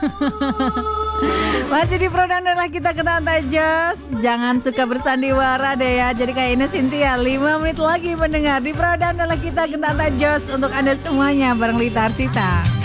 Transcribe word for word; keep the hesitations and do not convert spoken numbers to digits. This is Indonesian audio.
Masih di Pro dan adalah kita ke Tante Jos. Jangan suka bersandiwara deh ya. Jadi kayak ini Cynthia, lima menit lagi mendengar di Pro dan adalah kita ke Tante Jos untuk Anda semuanya bareng Lita Arsita.